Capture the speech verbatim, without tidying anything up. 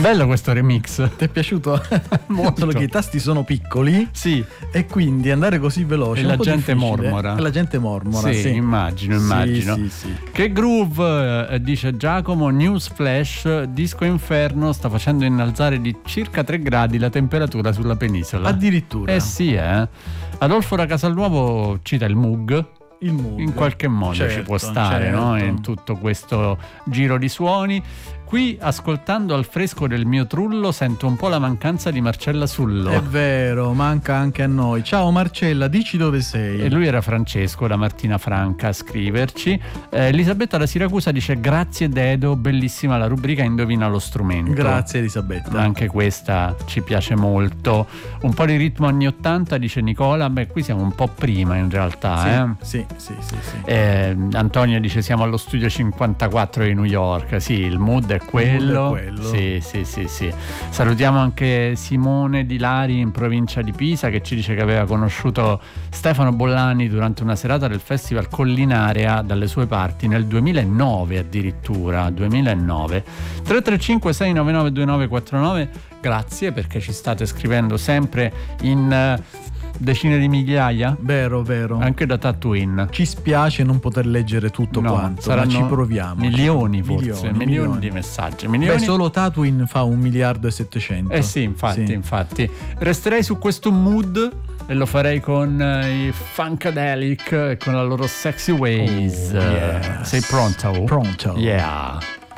Bello questo remix. Ti è piaciuto? Molto. Solo che i tasti sono piccoli, sì, e quindi andare così veloce e è la un po' gente difficile. mormora. E la gente mormora, sì, sì. immagino, immagino. Sì, sì, sì. Che groove, eh, dice Giacomo. News flash: Disco Inferno sta facendo innalzare di circa tre gradi la temperatura sulla penisola. Addirittura. Eh sì, eh. Adolfo da Casalnuovo cita il Moog. Il mood. In qualche modo certo, ci può stare, certo. no? In tutto questo giro di suoni. Qui, ascoltando al fresco del mio trullo, sento un po' la mancanza di Marcella Sullo. È vero, manca anche a noi. Ciao Marcella, dici dove sei. E lui era Francesco da Martina Franca a scriverci. eh, Elisabetta da Siracusa dice: grazie Dedo, bellissima la rubrica Indovina lo strumento. Grazie Elisabetta. Anche questa ci piace molto. Un po' di ritmo anni ottanta, dice Nicola. Beh, qui siamo un po' prima in realtà. Sì, eh? sì, sì, sì, sì. Eh, Antonio dice: siamo allo studio cinquantaquattro di New York. Sì, il mood è quello. mood è quello. Sì, sì, sì, sì. Salutiamo anche Simone Di Lari in provincia di Pisa, che ci dice che aveva conosciuto Stefano Bollani durante una serata del Festival Collinarea dalle sue parti nel duemilanove, addirittura duemilanove. tre tre cinque sei nove nove due nove quattro nove. Grazie, perché ci state scrivendo sempre in uh, decine di migliaia. Vero, vero. Anche da Tatooine. Ci spiace non poter leggere tutto No, quanto, saranno ma ci proviamo. milioni forse, Milioni, milioni, milioni. di messaggi. Milioni. Beh, solo Tatooine fa un miliardo e settecento. Eh sì, infatti, Sì. infatti. Resterei su questo mood e lo farei con eh, i Funkadelic e con la loro Sexy Ways. Oh, yes. Sei pronto? Pronto. Yeah.